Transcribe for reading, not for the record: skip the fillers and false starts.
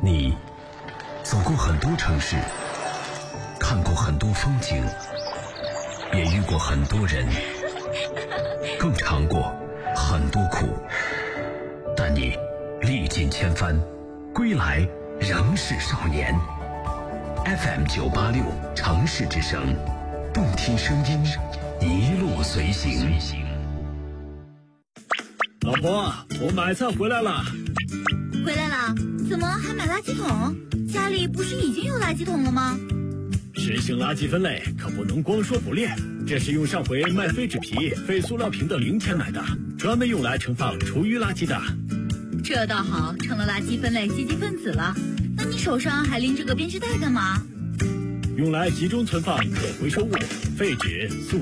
你走过很多城市，看过很多风景，也遇过很多人，更尝过很多苦，但你历尽千帆，归来仍是少年。FM 986城市之声，不听声音，一路随行。 老婆，我买菜回来了。 回来了？怎么还买垃圾桶？家里不是已经有垃圾桶了吗？ 实行垃圾分类可不能光说不练，这是用上回卖废纸皮、废塑料瓶的零钱买的，专门用来盛放厨余垃圾的。 这倒好，成了垃圾分类积极分子了。那你手上还拎着个编织袋干嘛？ 用来集中存放可回收物、废纸、塑